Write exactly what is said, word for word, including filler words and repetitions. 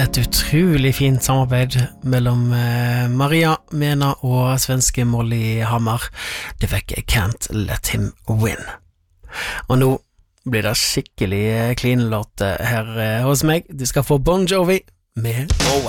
et utrolig fint samarbeid mellom eh, Maria Mena og svenske Molly Hammar. Det fikk Can't Let Him Win. Og nå blir det skikkelig klinelåt her eh, hos meg. Du skal få Bon Jovi med